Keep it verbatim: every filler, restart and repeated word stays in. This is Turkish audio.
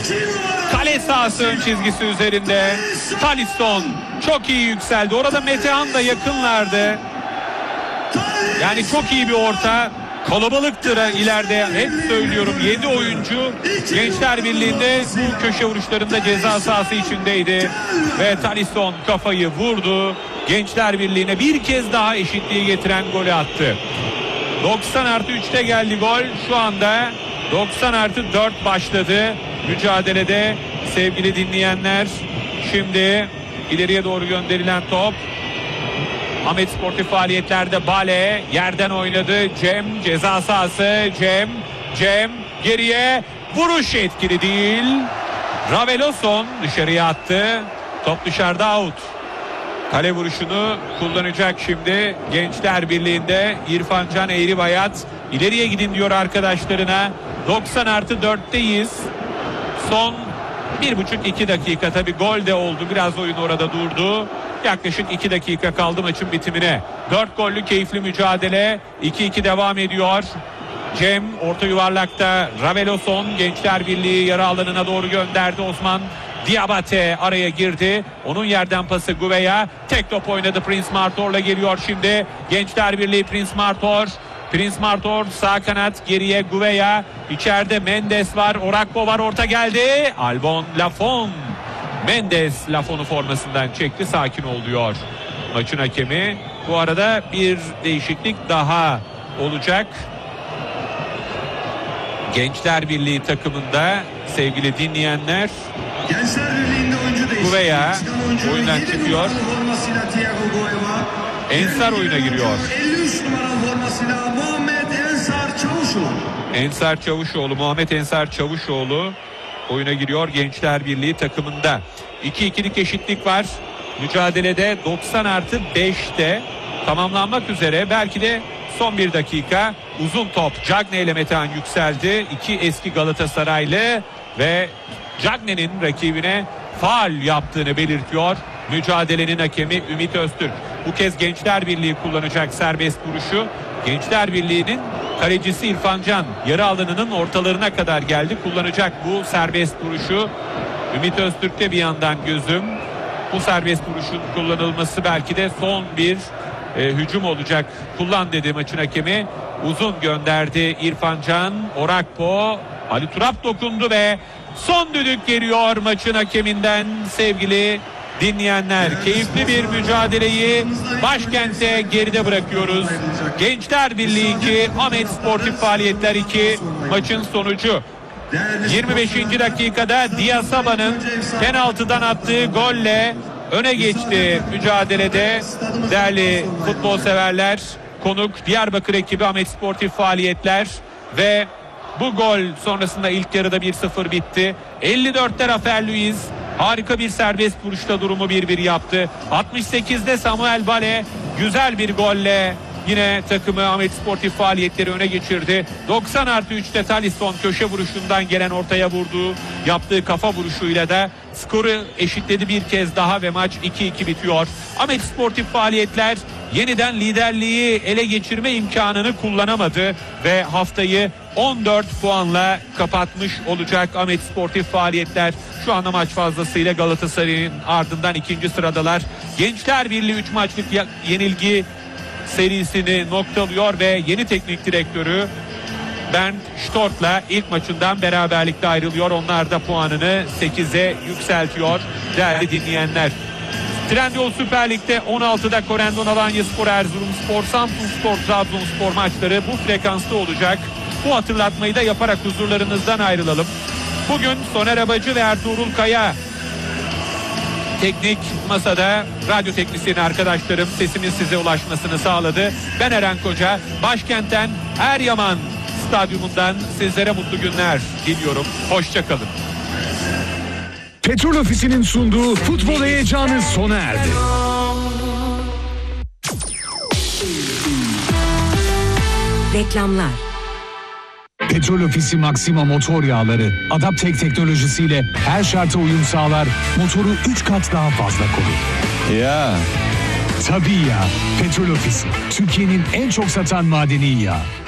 Kale sahası ön çizgisi üzerinde. Talisson çok iyi yükseldi. Orada Metehan da yakınlardı. Yani çok iyi bir orta. Kalabalıktır ileride, hep söylüyorum. yedi oyuncu Gençler Birliği'nde bu köşe vuruşlarında ceza sahası içindeydi. Ve Talisson kafayı vurdu. Gençler Birliği'ne bir kez daha eşitliği getiren golü attı. doksan artı üçte geldi gol. Şu anda doksan artı dört başladı mücadelede sevgili dinleyenler. Şimdi ileriye doğru gönderilen top. Ahmet Sportif faaliyetlerde Bale yerden oynadı. Cem ceza sahası. Cem Cem geriye, vuruş etkili değil. Raveloson dışarıya attı. Top dışarıda, out. Kale vuruşunu kullanacak şimdi Gençler Birliği'nde İrfan Can Eğribayat. İleriye gidin diyor arkadaşlarına. doksan artı dörtteyiz. Son bir buçuk iki dakika, tabi gol de oldu. Biraz oyun orada durdu. Yaklaşık iki dakika kaldı maçın bitimine. dört gollü keyifli mücadele. iki iki devam ediyor. Cem orta yuvarlakta. Raveloson Gençler Birliği yarı alanına doğru gönderdi. Osman Diabate araya girdi. Onun yerden pası Gouveia. Tek top oynadı. Prince Martor'la geliyor şimdi Gençler Birliği. Prince Martor. Prince Martor sağ kanat, geriye Gouveia. İçeride Mendes var. Orakpo var. Orta geldi. Albon Lafon. Mendes Lafon'u formasından çekti. Sakin ol diyor maçın hakemi. Bu arada bir değişiklik daha olacak Gençler Birliği takımında sevgili dinleyenler. Gençler Birliği'nde oyuncu değişikliği. Gouveia oyundan çıkıyor. Ensar oyuna giriyor. elli üç numaralı formasıyla Muhammed Ensar Çavuşoğlu. Ensar Çavuşoğlu, Muhammed Ensar Çavuşoğlu oyuna giriyor Gençler Birliği takımında. iki ikilik eşitlik var. Mücadelede doksan artı beşte tamamlanmak üzere. Belki de son bir dakika. Uzun top Cagne ile Metehan yükseldi. İki eski Galatasaraylı ve Cagne'nin rakibine faul yaptığını belirtiyor mücadelenin hakemi Ümit Öztürk. Bu kez Gençler Birliği kullanacak serbest vuruşu. Gençler Birliği'nin kalecisi İrfan Can yarı alanının ortalarına kadar geldi. Kullanacak bu serbest vuruşu. Ümit Öztürk'te bir yandan gözüm. Bu serbest vuruşun kullanılması belki de son bir e, hücum olacak. Kullan dedi maçın hakemi. Uzun gönderdi İrfan Can. Orakpo, Ali Turap dokundu ve son düdük geliyor maçın hakeminden sevgili dinleyenler. Keyifli bir mücadeleyi başkente geride bırakıyoruz. Gençler Birliği iki, Ahmet Sportif Faaliyetler iki maçın sonucu. yirmi beşinci dakikada Diasaba'nın penaltıdan attığı golle öne geçti mücadelede. Değerli futbol severler, konuk Diyarbakır ekibi Ahmet Sportif Faaliyetler ve bu gol sonrasında ilk yarıda bir sıfır bitti. elli dörtte Rafael Luiz harika bir serbest vuruşta durumu bir bir yaptı. altmış sekizde Samuel Bale güzel bir golle yine takımı Ahmet Sportif Faaliyetleri öne geçirdi. doksan artı üçte Talisson köşe vuruşundan gelen ortaya vurduğu yaptığı kafa vuruşuyla da skoru eşitledi bir kez daha ve maç iki iki bitiyor. Ahmet Sportif Faaliyetler yeniden liderliği ele geçirme imkanını kullanamadı ve haftayı on dört puanla kapatmış olacak Ahmet Sportif Faaliyetler. Şu anda maç fazlasıyla Galatasaray'ın ardından ikinci sıradalar. Gençler Birliği üç maçlık yenilgi serisini noktalıyor ve yeni teknik direktörü Bernd Stort'la ilk maçından beraberlikte ayrılıyor. Onlar da puanını sekize yükseltiyor değerli dinleyenler. Trendyol Süper Lig'de on altıda Korendon Alanyaspor, Erzurumspor, Samsunspor, Trabzonspor maçları bu frekansta olacak. Bu hatırlatmayı da yaparak huzurlarınızdan ayrılalım. Bugün Soner Abacı ve Ertuğrul Kaya teknik masada, radyo teknisyeni arkadaşlarım sesimin size ulaşmasını sağladı. Ben Eren Koca, başkentten Eryaman Stadyumundan sizlere mutlu günler diliyorum. Hoşça kalın. Petrol Ofisi'nin sunduğu futbol heyecanı sona erdi. Reklamlar. Petrol Ofisi Maxima motor yağları Adaptek teknolojisiyle her şarta uyum sağlar, motoru üç kat daha fazla korur. Ya. Tabii ya, Petrol Ofisi Türkiye'nin en çok satan madeni yağı.